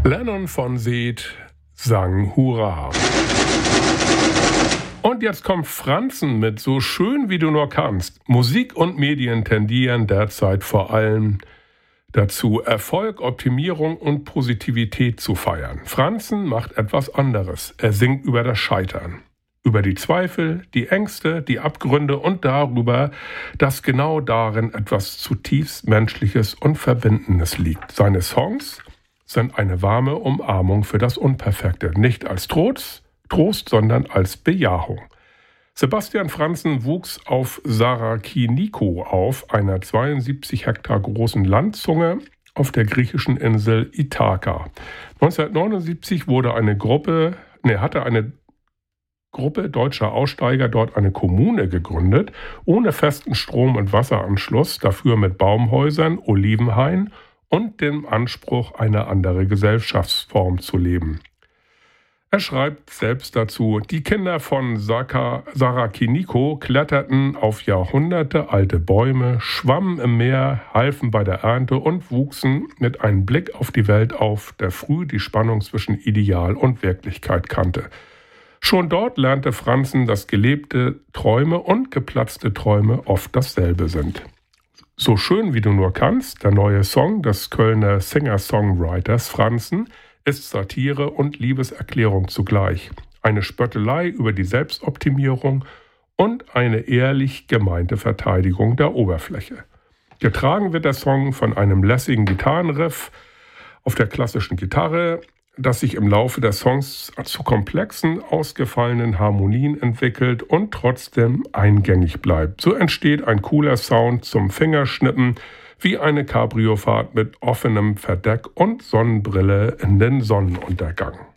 Lennon von Seed sang Hurra. Und jetzt kommt Franzen mit So schön wie du nur kannst. Musik und Medien tendieren derzeit vor allem dazu, Erfolg, Optimierung und Positivität zu feiern. Franzen macht etwas anderes. Er singt über das Scheitern, über die Zweifel, die Ängste, die Abgründe und darüber, dass genau darin etwas zutiefst Menschliches und Verbindendes liegt. Seine Songs sind eine warme Umarmung für das Unperfekte, nicht als Trost, sondern als Bejahung. Sebastian Franzen wuchs auf Sarakiniko auf, einer 72 Hektar großen Landzunge auf der griechischen Insel Ithaka. 1979 hatte eine Gruppe deutscher Aussteiger dort eine Kommune gegründet, ohne festen Strom- und Wasseranschluss, dafür mit Baumhäusern, Olivenhain und dem Anspruch, eine andere Gesellschaftsform zu leben. Er schreibt selbst dazu: Die Kinder von Sarakiniko kletterten auf jahrhundertealte Bäume, schwammen im Meer, halfen bei der Ernte und wuchsen mit einem Blick auf die Welt auf, der früh die Spannung zwischen Ideal und Wirklichkeit kannte. Schon dort lernte Franzen, dass gelebte Träume und geplatzte Träume oft dasselbe sind. So schön wie du nur kannst, der neue Song des Kölner Singer-Songwriters Franzen, ist Satire und Liebeserklärung zugleich. Eine Spöttelei über die Selbstoptimierung und eine ehrlich gemeinte Verteidigung der Oberfläche. Getragen wird der Song von einem lässigen Gitarrenriff auf der klassischen Gitarre, das sich im Laufe der Songs zu komplexen, ausgefallenen Harmonien entwickelt und trotzdem eingängig bleibt. So entsteht ein cooler Sound zum Fingerschnippen, wie eine Cabriofahrt mit offenem Verdeck und Sonnenbrille in den Sonnenuntergang.